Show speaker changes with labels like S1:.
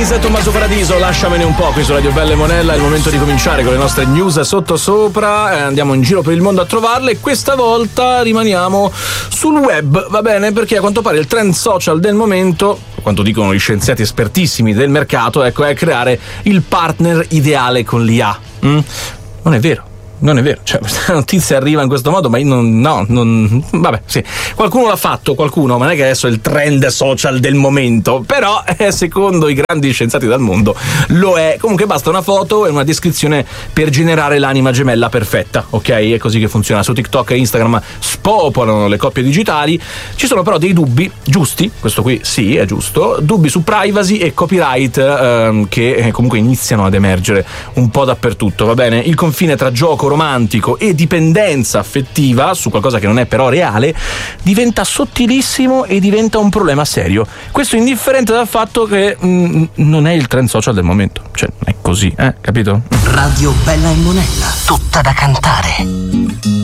S1: Days e Tommaso Paradiso, lasciamene un po' qui su Radio Bella e Monella. È il momento di cominciare con le nostre news sottosopra. Andiamo in giro per il mondo a trovarle e questa volta rimaniamo sul web, va bene? Perché a quanto pare il trend social del momento, quanto dicono gli scienziati espertissimi del mercato, ecco, è creare il partner ideale con l'IA. Non è vero. Non è vero, cioè questa notizia arriva in questo modo, ma io vabbè, sì, qualcuno l'ha fatto, ma non è che adesso è il trend social del momento, però secondo i grandi scienziati del mondo lo è. Comunque basta una foto e una descrizione per generare l'anima gemella perfetta, ok? È così che funziona. Su TikTok e Instagram spopolano le coppie digitali. Ci sono però dei dubbi giusti, questo qui sì, è giusto, dubbi su privacy e copyright che comunque iniziano ad emergere un po' dappertutto, va bene? Il confine tra gioco romantico e dipendenza affettiva su qualcosa che non è però reale diventa sottilissimo e diventa un problema serio. Questo indifferente dal fatto che non è il trend social del momento, cioè non è così, capito?
S2: Radio Bella e Monella, tutta da cantare.